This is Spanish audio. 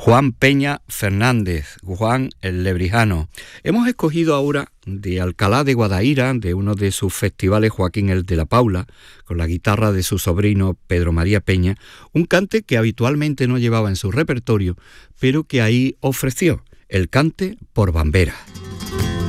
Juan Peña Fernández, Juan el Lebrijano. Hemos escogido ahora de Alcalá de Guadaíra, de uno de sus festivales, Joaquín el de la Paula, con la guitarra de su sobrino Pedro María Peña, un cante que habitualmente no llevaba en su repertorio, pero que ahí ofreció, el cante por bambera.